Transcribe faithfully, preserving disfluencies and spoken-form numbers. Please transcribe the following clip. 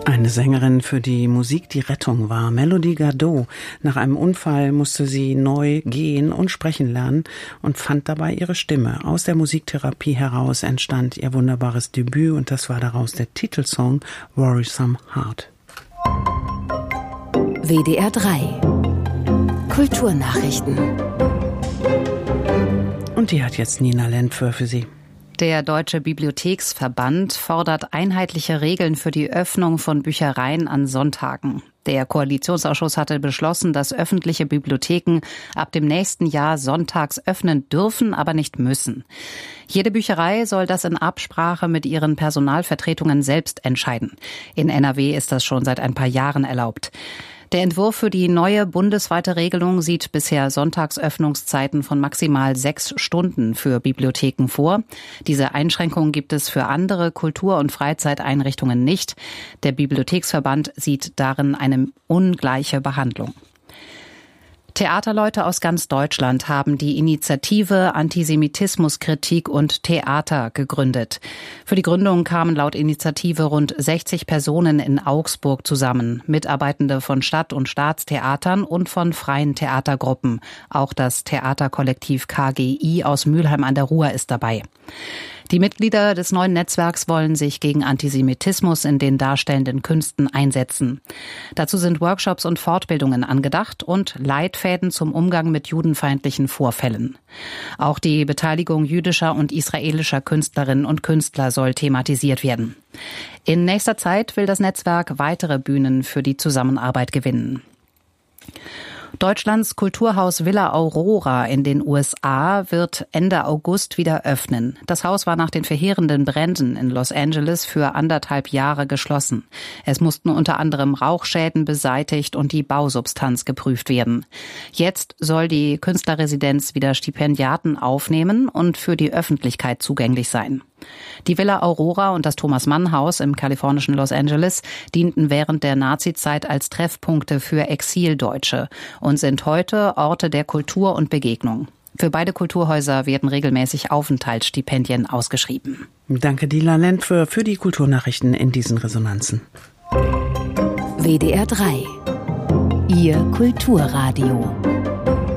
Eine Sängerin, für die Musik die Rettung war, Melody Gardot. Nach einem Unfall musste sie neu gehen und sprechen lernen und fand dabei ihre Stimme. Aus der Musiktherapie heraus entstand ihr wunderbares Debüt und das war daraus der Titelsong Worrisome Heart. W D R drei Kulturnachrichten. Und die hat jetzt Nina Lentföhr für Sie. Der Deutsche Bibliotheksverband fordert einheitliche Regeln für die Öffnung von Büchereien an Sonntagen. Der Koalitionsausschuss hatte beschlossen, dass öffentliche Bibliotheken ab dem nächsten Jahr sonntags öffnen dürfen, aber nicht müssen. Jede Bücherei soll das in Absprache mit ihren Personalvertretungen selbst entscheiden. In N R W ist das schon seit ein paar Jahren erlaubt. Der Entwurf für die neue bundesweite Regelung sieht bisher Sonntagsöffnungszeiten von maximal sechs Stunden für Bibliotheken vor. Diese Einschränkung gibt es für andere Kultur- und Freizeiteinrichtungen nicht. Der Bibliotheksverband sieht darin eine ungleiche Behandlung. Theaterleute aus ganz Deutschland haben die Initiative Antisemitismuskritik und Theater gegründet. Für die Gründung kamen laut Initiative rund sechzig Personen in Augsburg zusammen, Mitarbeitende von Stadt- und Staatstheatern und von freien Theatergruppen. Auch das Theaterkollektiv K G I aus Mülheim an der Ruhr ist dabei. Die Mitglieder des neuen Netzwerks wollen sich gegen Antisemitismus in den darstellenden Künsten einsetzen. Dazu sind Workshops und Fortbildungen angedacht und Leitfäden zum Umgang mit judenfeindlichen Vorfällen. Auch die Beteiligung jüdischer und israelischer Künstlerinnen und Künstler soll thematisiert werden. In nächster Zeit will das Netzwerk weitere Bühnen für die Zusammenarbeit gewinnen. Deutschlands Kulturhaus Villa Aurora in den U S A wird Ende August wieder öffnen. Das Haus war nach den verheerenden Bränden in Los Angeles für anderthalb Jahre geschlossen. Es mussten unter anderem Rauchschäden beseitigt und die Bausubstanz geprüft werden. Jetzt soll die Künstlerresidenz wieder Stipendiaten aufnehmen und für die Öffentlichkeit zugänglich sein. Die Villa Aurora und das Thomas-Mann-Haus im kalifornischen Los Angeles dienten während der Nazizeit als Treffpunkte für Exildeutsche und sind heute Orte der Kultur und Begegnung. Für beide Kulturhäuser werden regelmäßig Aufenthaltsstipendien ausgeschrieben. Danke, Nina Lentföhr, für die Kulturnachrichten in diesen Resonanzen. W D R drei Ihr Kulturradio.